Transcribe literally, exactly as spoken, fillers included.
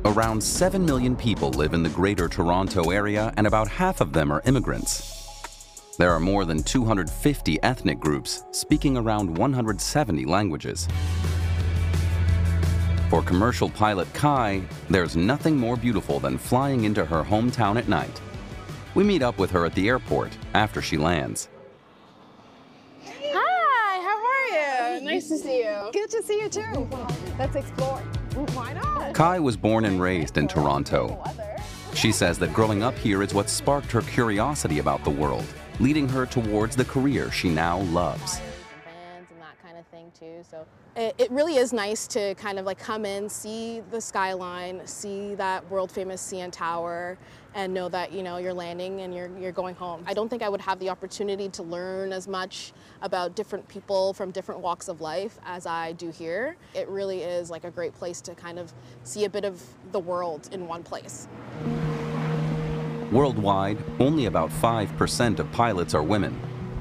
Around seven million people live in the Greater Toronto Area, and about half of them are immigrants. There are more than two hundred fifty ethnic groups, speaking around one hundred seventy languages. For commercial pilot Kai, there's nothing more beautiful than flying into her hometown at night. We meet up with her at the airport after she lands. Hi, how are you? Nice to see you. Good to see you too. Let's explore. Why not? Kai was born and raised in Toronto. She says that growing up here is what sparked her curiosity about the world, leading her towards the career she now loves. And that kind of thing too. So it, it really is nice to kind of like come in, see the skyline, see that world famous C N Tower, and know that, you know, you're landing and you're, you're going home. I don't think I would have the opportunity to learn as much about different people from different walks of life as I do here. It really is like a great place to kind of see a bit of the world in one place. Worldwide, only about five percent of pilots are women,